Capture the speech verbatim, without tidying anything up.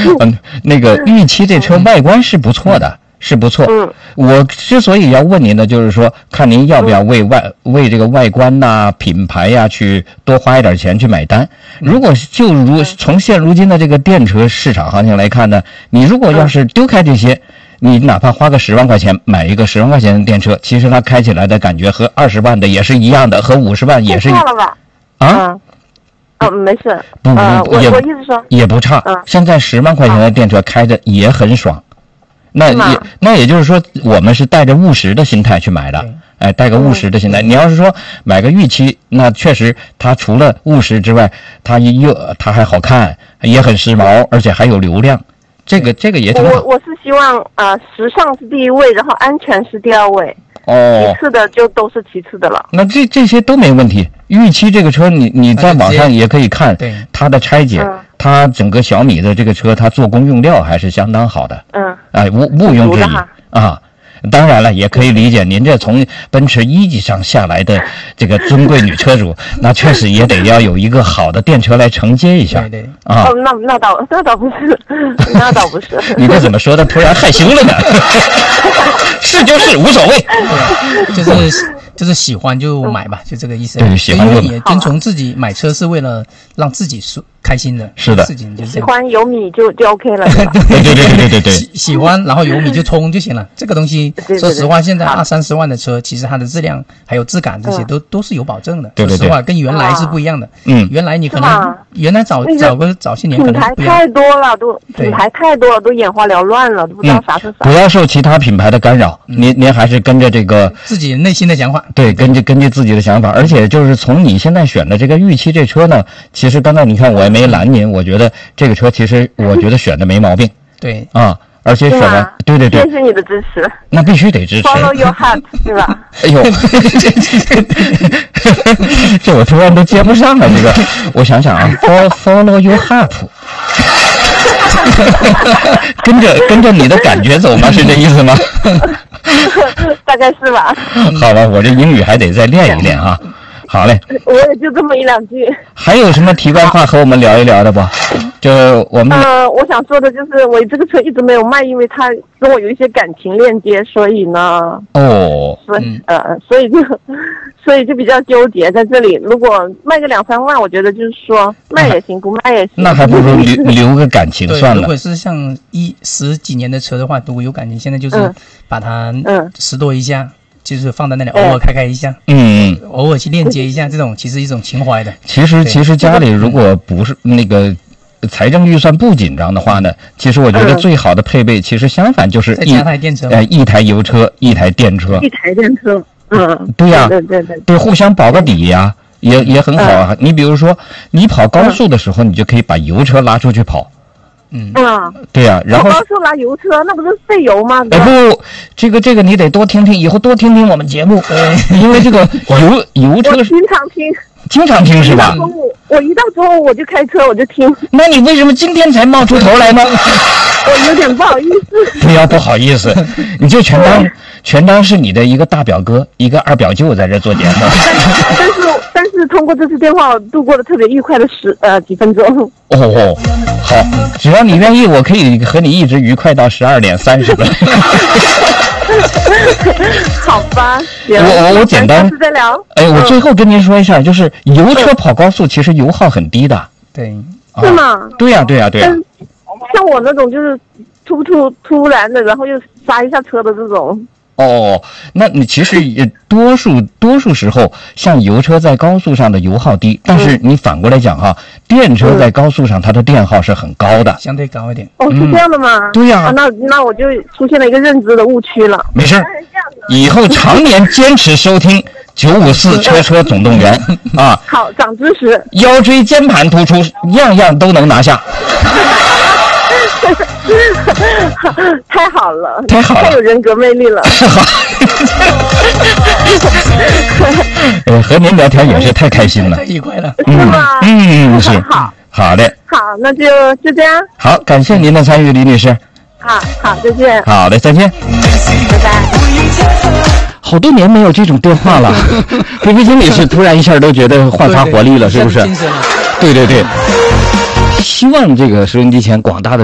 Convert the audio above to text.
嗯，那个预期这车外观是不错的。是不错， 嗯， 我之所以要问您呢，就是说，看您要不要为外、嗯、为这个外观呐、啊、品牌呀、啊，去多花一点钱去买单。如果就如从现如今的这个电车市场行情来看呢，你如果要是丢开这些，你哪怕花个十万块钱买一个十万块钱的电车，其实它开起来的感觉和二十万的也是一样的，和五十万也是一样了吧？ 啊。 嗯哦，没事， 不不、 呃、 也我我意思说也不差。 嗯， 现在十万块钱的电车开着也很爽。那也那也就是说，我们是带着务实的心态去买的，哎，带个务实的心态。你要是说买个预期，那确实它除了务实之外，它又它还好看，也很时髦，而且还有流量，这个这个也挺好。 我我是希望啊、呃，时尚是第一位，然后安全是第二位。 哦， 其次的就都是其次的了。 那这这些都没问题。预期这个车你，你你在网上也可以看它的拆解，嗯、它整个小米的这个车，它做工用料还是相当好的。嗯，哎，毋毋庸置疑啊。当然了，也可以理解您这从奔驰一级上下来的这个尊贵女车主，那确实也得要有一个好的电车来承接一下。 对对啊，哦，那那倒那倒不是，那倒不是。 你这怎么说的？突然害羞了呢？是就是无所谓， 就是就是喜欢就买吧，就这个意思。 对，喜欢就买。 因为也遵从自己买车是为了让自己开心的， 是的， 事情就是喜欢有米就就 OK 了。 对对对对对对， 喜喜欢然后有米就冲就行了。这个东西，说实话，现在二三十万的车，其实它的质量还有质感这些都都是有保证的。 对对对， 说实话，跟原来是不一样的。 嗯， 原来你可能原来早早个早些年可能品牌太多了，都品牌太多了，都眼花缭乱了，都不知道啥是啥。 不要受其他品牌的干扰，您您还是跟着这个自己内心的想法。 对，根据根据自己的想法，而且就是从你现在选的这个预期这车呢，其实刚才你看我也没拦您，我觉得。觉得这个车其实我觉得选的没毛病， 对啊，而且选的对对对， 谢谢你的支持， 那必须得支持 ，Follow your heart， 对吧？ 哎呦，这我突然都接不上了，这个我想想啊 ，Follow your heart， 跟着跟着你的感觉走吗？是这意思吗？ 大概是吧。 好吧，我这英语还得再练一练啊。好嘞， 我也就这么一两句。 还有什么题外话和我们聊一聊的不？就我们呃，我想说的就是，我这个车一直没有卖，因为它跟我有一些感情链接，所以呢， 哦， 所以呃，所以就所以就比较纠结在这里。如果卖个两三万，我觉得就是说卖也行，不卖也行。 那还不如留留个感情算了。 如果是像一十几年的车的话，如果有感情，现在就是把它嗯拾掇一下。就是放在那里偶尔开开一下，嗯，偶尔去链接一下，这种其实一种情怀的。 其实其实家里如果不是那个财政预算不紧张的话呢，其实我觉得最好的配备，其实相反就是一台电车， 呃，一台油车，一台电车， 一台电车，嗯， 对呀， 对对对， 对，互相保个底呀，也也很好啊。你比如说，你跑高速的时候，你就可以把油车拉出去跑。 嗯啊， 对呀、啊，然后高速拉油车，那不是费油吗？ 哎不，这个这个你得多听听，以后多听听我们节目，因为这个油油车我经常听， 经常听是吧？ 中午我一到中午我就开车我就听。 那你为什么今天才冒出头来呢？ 我有点不好意思。 不要不好意思，你就全当全当是你的一个大表哥，一个二表舅在这做节目。 但是但是通过这次电话，我度过了特别愉快的十呃几分钟。 哦，好，只要你愿意，我可以和你一直愉快到十二点三十分。 好吧，行， 我我我简单再聊。 哎，我最后跟您说一下，就是油车跑高速其实油耗很低的。 对， 是吗？ 对呀对呀对呀。 像我那种就是突突突然的，然后又刹一下车的这种。 哦，那你其实也多数多数时候，像油车在高速上的油耗低，但是你反过来讲哈，电车在高速上它的电耗是很高的， 相对高一点。 哦，是这样的吗？ 对呀、 啊，那那我就出现了一个认知的误区了。 没事，以后常年坚持收听九五四车车总动员啊。 好，长知识。 腰椎间盘突出，样样都能拿下。 太好了， 太好了， 太有人格魅力了。 好，呃，和您聊天也是太开心了， 太愉快了， 是吗？ 嗯，是。 好， 好的， 好，那就就这样。 好，感谢您的参与，李女士。 好好，再见。 好的，再见。 拜拜。 好多年没有这种电话了，菲菲经理是突然一下都觉得焕发活力了，是不是？对对对。希望这个收音机前广大的